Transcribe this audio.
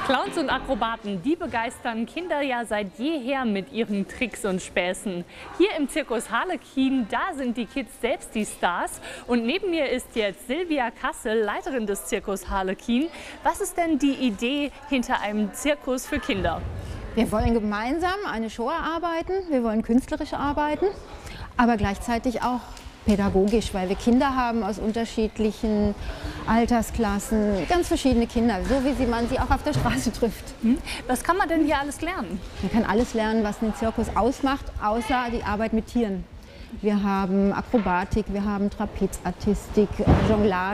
Clowns und Akrobaten, die begeistern Kinder ja seit jeher mit ihren Tricks und Späßen. Hier im Zirkus Harlekin, da sind die Kids selbst die Stars. Und neben mir ist jetzt Silvia Kassel, Leiterin des Zirkus Harlekin. Was ist denn die Idee hinter einem Zirkus für Kinder? Wir wollen gemeinsam eine Show erarbeiten, wir wollen künstlerisch arbeiten, aber gleichzeitig auch pädagogisch, weil wir Kinder haben aus unterschiedlichen Altersklassen, ganz verschiedene Kinder, so wie man sie auch auf der Straße trifft. Was kann man denn hier alles lernen? Man kann alles lernen, was einen Zirkus ausmacht, außer die Arbeit mit Tieren. Wir haben Akrobatik, wir haben Trapezartistik, Jonglage.